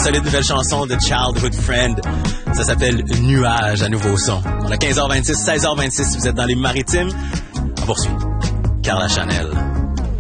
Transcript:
solide nouvelle chanson de Childhood Friend. Ça s'appelle Nuage à nouveau son. On a 15h26, 16h26 si vous êtes dans les maritimes. On poursuit. Carla Chanel.